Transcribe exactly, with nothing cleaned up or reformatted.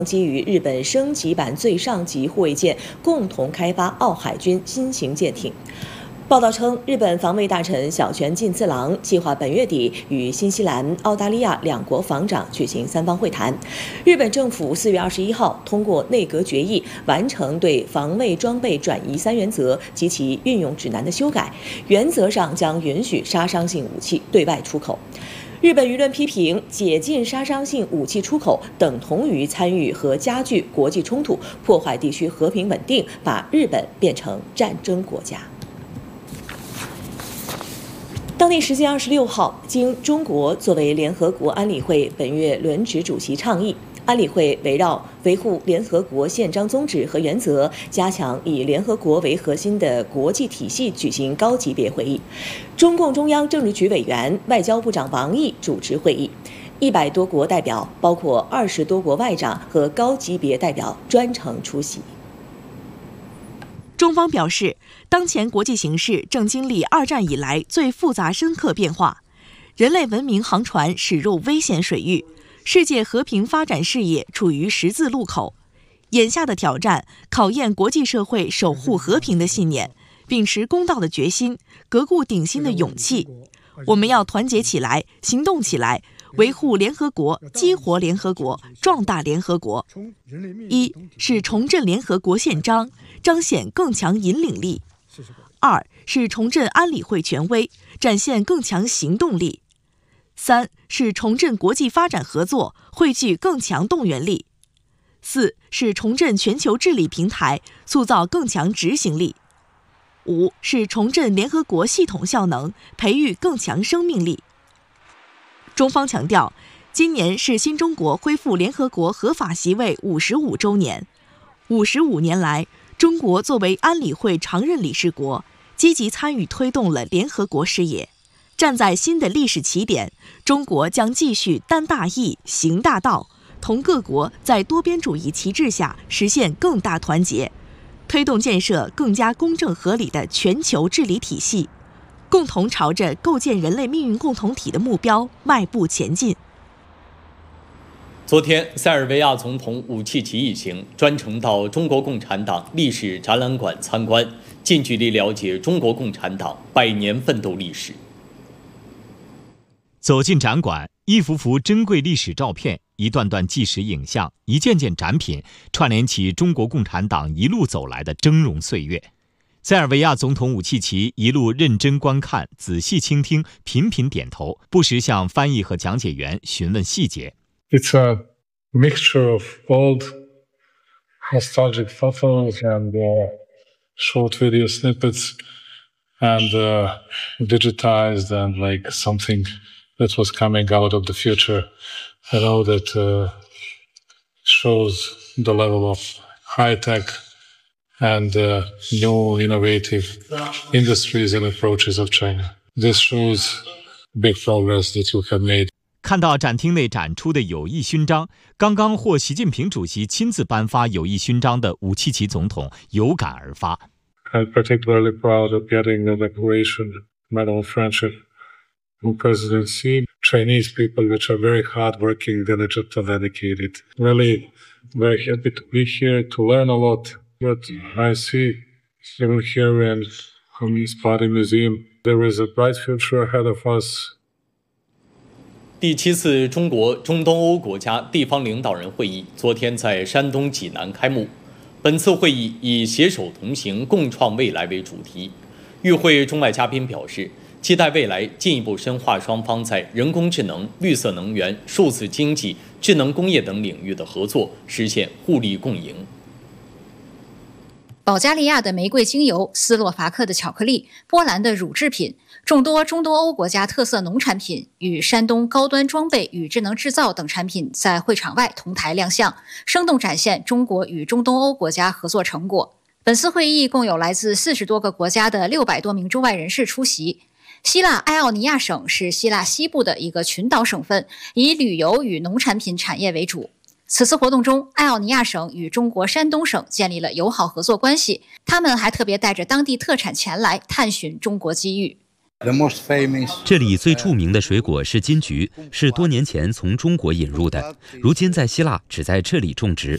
基于日本升级版最上级护卫舰，共同开发澳海军新型舰艇。报道称，日本防卫大臣小泉进次郎计划本月底与新西兰、澳大利亚两国防长举行三方会谈。日本政府四月二十一号通过内阁决议，完成对防卫装备转移三原则及其运用指南的修改，原则上将允许杀伤性武器对外出口。日本舆论批评，解禁杀伤性武器出口等同于参与和加剧国际冲突，破坏地区和平稳定，把日本变成战争国家。当地时间二十六号，经中国作为联合国安理会本月轮值主席倡议，安理会围绕维护联合国宪章宗旨和原则，加强以联合国为核心的国际体系举行高级别会议。中共中央政治局委员、外交部长王毅主持会议，一百多国代表，包括二十多国外长和高级别代表专程出席。 中方表示，当前国际形势正经历二战以来最复杂深刻变化，人类文明航船驶入危险水域，世界和平发展事业处于十字路口。眼下的挑战考验国际社会守护和平的信念，秉持公道的决心，革故鼎新的勇气。我们要团结起来，行动起来，维护联合国，激活联合国，壮大联合国。一是重振联合国宪章，彰显更强引领力；二是重振安理会权威，展现更强行动力；三是重振国际发展合作，汇聚更强动员力；四是重振全球治理平台，塑造更强执行力；五是重振联合国系统效能，培育更强生命力。中方强调，今年是新中国恢复联合国合法席位五十五周年。五十五年来，中国作为安理会常任理事国，积极参与推动了联合国事业。站在新的历史起点，中国将继续担大义、行大道，同各国在多边主义旗帜下实现更大团结，推动建设更加公正合理的全球治理体系，共同朝着构建人类命运共同体的目标迈步前进。 昨天，塞尔维亚总统武契奇一行专程到中国共产党历史展览馆参观，近距离了解中国共产党百年奋斗历史。 走进展馆，一幅幅珍贵历史照片，一段段纪实影像，一件件展品，串联起中国共产党一路走来的峥嵘岁月。塞尔维亚总统武契奇一路认真观看，仔细倾听，频频点头，不时向翻译和讲解员询问细节。 It's a mixture of old nostalgic photos and uh, short video snippets and uh, digitized and like something that was coming out of the future. I know that uh, shows the level of high tech and uh, new innovative industries and approaches of China. This shows big progress that you have made. 看到展厅内展出的友谊勋章，刚刚获习近平主席亲自颁发友谊勋章的武契奇总统有感而发。 I'm particularly proud of getting the Decoration Medal of Friendship from President Xi. Chinese people, which are very hardworking, diligent, and dedicated. Really very happy to be here to learn a lot. But I see even here in Communist Party Museum, there is a bright future ahead of us. 第七次中国中东欧国家地方领导人会议昨天在山东济南开幕。本次会议以携手同行共创未来为主题。与会中外嘉宾表示，期待未来进一步深化双方在人工智能、绿色能源、数字经济、智能工业等领域的合作，实现互利共赢。 保加利亚的玫瑰精油、斯洛伐克的巧克力、波兰的乳制品，众多中东欧国家特色农产品与山东高端装备与智能制造等产品在会场外同台亮相，生动展现中国与中东欧国家合作成果。本次会议共有来自四十多个国家的六百多名中外人士出席。希腊埃奥尼亚省是希腊西部的一个群岛省份，以旅游与农产品产业为主。此次活动中，埃奥尼亚省与中国山东省建立了友好合作关系，他们还特别带着当地特产前来探寻中国机遇。 这里最著名的水果是金桔，是多年前从中国引入的，如今在希腊只在这里种植。